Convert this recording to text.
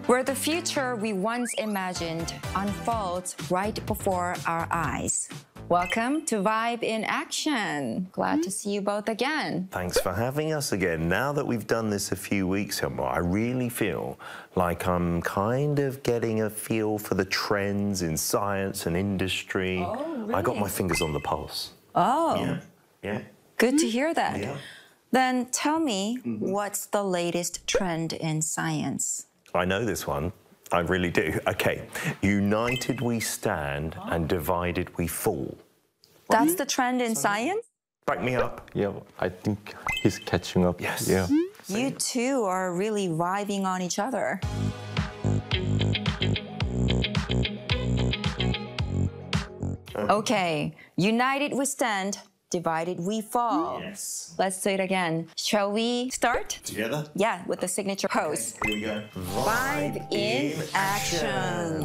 where the future we once imagined unfolds right before our eyes. Welcome to Vibe in Action. Glad to see you both again. Thanks for having us again. Now that we've done this a few weeks or more, I really feel like I'm kind of getting a feel for the trends in science and industry. Oh, really? I got my fingers on the pulse. Oh, Yeah. good to hear that. Yeah. Then tell me, what's the latest trend in science? I know this one. I really do. Okay. United we stand and divided we fall. That's the trend in science? Back me up. Yeah, I think he's catching up. Yes. Yeah. You two are really vibing on each other. Okay, united we stand, divided we fall. Yes. Let's do it again. Shall we start? Together? Yeah, with the signature pose. Here we go. Vibe in action.